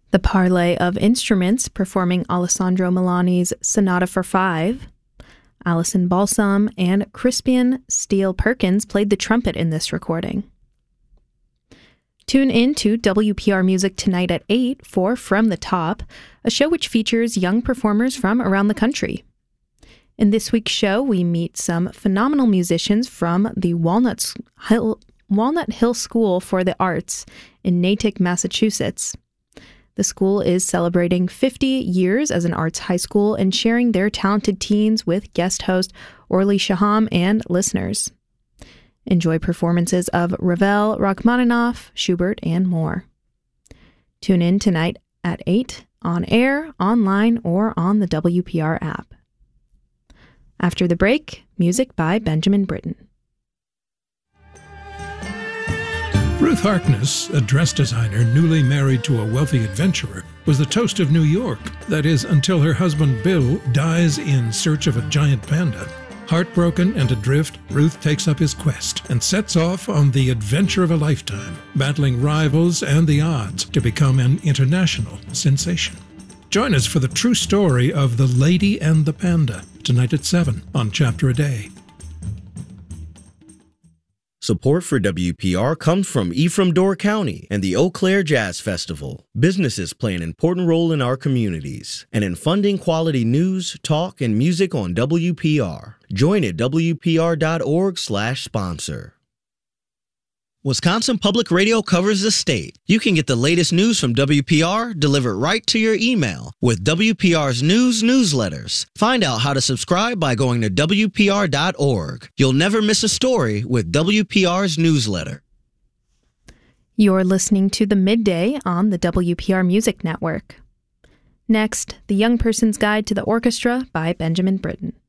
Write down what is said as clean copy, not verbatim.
The Parley of Instruments performing Alessandro Milani's Sonata for Five. Alison Balsam and Crispian Steele Perkins played the trumpet in this recording. Tune in to WPR Music tonight at 8 for From the Top, a show which features young performers from around the country. In this week's show, we meet some phenomenal musicians from the Walnut Hill School for the Arts in Natick, Massachusetts. The school is celebrating 50 years as an arts high school and sharing their talented teens with guest host Orly Shaham and listeners. Enjoy performances of Ravel, Rachmaninoff, Schubert, and more. Tune in tonight at 8 on air, online, or on the WPR app. After the break, music by Benjamin Britten. Ruth Harkness, a dress designer newly married to a wealthy adventurer, was the toast of New York. That is, until her husband Bill dies in search of a giant panda. Heartbroken and adrift, Ruth takes up his quest and sets off on the adventure of a lifetime, battling rivals and the odds to become an international sensation. Join us for the true story of The Lady and the Panda, tonight at 7 on Chapter a Day. Support for WPR comes from Ephraim Door County and the Eau Claire Jazz Festival. Businesses play an important role in our communities and in funding quality news, talk, and music on WPR. Join at WPR.org/sponsor. Wisconsin Public Radio covers the state. You can get the latest news from WPR delivered right to your email with WPR's news newsletters. Find out how to subscribe by going to WPR.org. You'll never miss a story with WPR's newsletter. You're listening to The Midday on the WPR Music Network. Next, The Young Person's Guide to the Orchestra by Benjamin Britten.